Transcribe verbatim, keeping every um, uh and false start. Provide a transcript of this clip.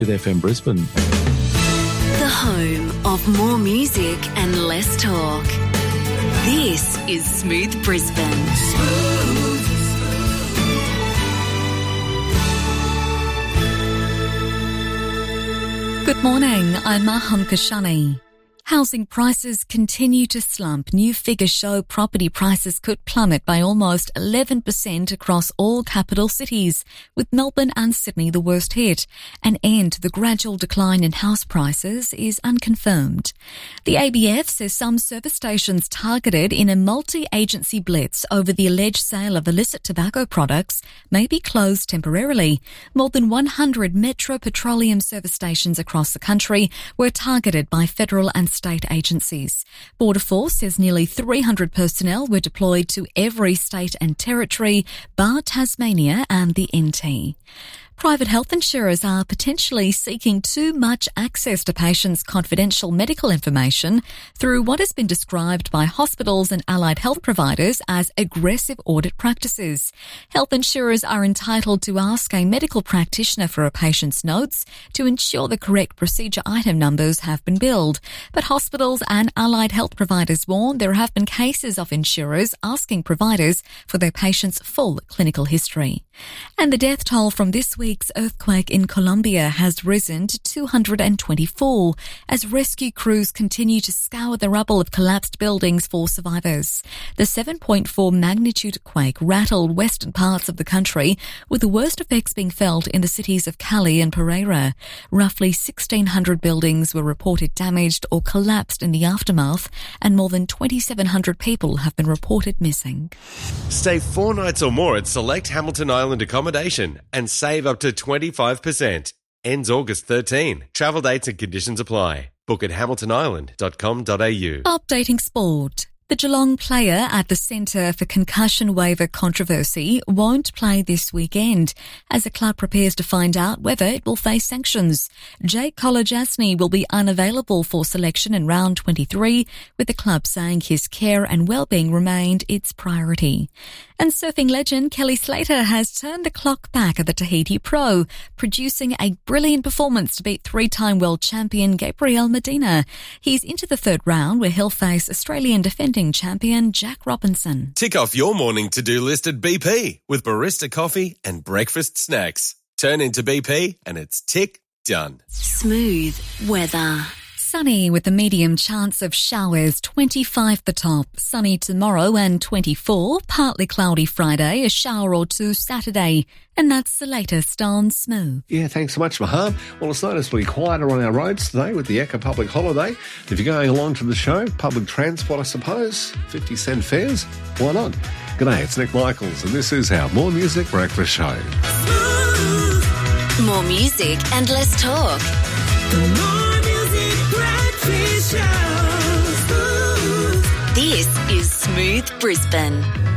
with F M Brisbane. The home of more music and less talk. This is Smooth Brisbane. Smooth. Good morning, I'm Maham Kashani. Housing prices continue to slump. New figures show property prices could plummet by almost eleven percent across all capital cities, with Melbourne and Sydney the worst hit. An end to the gradual decline in house prices is unconfirmed. The A B F says some service stations targeted in a multi-agency blitz over the alleged sale of illicit tobacco products may be closed temporarily. More than one hundred Metro Petroleum service stations across the country were targeted by federal and state agencies. Border Force says nearly three hundred personnel were deployed to every state and territory, bar Tasmania and the N T. Private health insurers are potentially seeking too much access to patients' confidential medical information through what has been described by hospitals and allied health providers as aggressive audit practices. Health insurers are entitled to ask a medical practitioner for a patient's notes to ensure the correct procedure item numbers have been billed. But hospitals and allied health providers warn there have been cases of insurers asking providers for their patients' full clinical history. And the death toll from this week Week's earthquake in Colombia has risen to two hundred twenty-four as rescue crews continue to scour the rubble of collapsed buildings for survivors. The seven point four magnitude quake rattled western parts of the country, with the worst effects being felt in the cities of Cali and Pereira. Roughly sixteen hundred buildings were reported damaged or collapsed in the aftermath, and more than twenty-seven hundred people have been reported missing. Stay four nights or more at select Hamilton Island accommodation and save up to twenty-five percent. Ends August thirteenth. Travel dates and conditions apply. Book at hamilton island dot com dot a u. Updating sport. The Geelong player at the Centre for Concussion Waiver Controversy won't play this weekend as the club prepares to find out whether it will face sanctions. Jake Kolodjasny will be unavailable for selection in round twenty-three, with the club saying his care and well-being remained its priority. And surfing legend Kelly Slater has turned the clock back at the Tahiti Pro, producing a brilliant performance to beat three-time world champion Gabriel Medina. He's into the third round where he'll face Australian defending champion Jack Robinson. Tick off your morning to-do list at B P with barista coffee and breakfast snacks. Turn into B P and it's tick done. Smooth weather. Sunny with a medium chance of showers, twenty-five the top. Sunny tomorrow and twenty-four. Partly cloudy Friday, a shower or two Saturday. And that's the latest on Smooth. Yeah, thanks so much, Maham. Well, it's noticeably quieter on our roads today with the Ekka Public holiday. If you're going along to the show, public transport, I suppose, fifty cent fares, why not? G'day, it's Nick Michaels, and this is our More Music Breakfast Show. Smooth. More music and less talk. More music breakfast show. Smooth. This is Smooth Brisbane.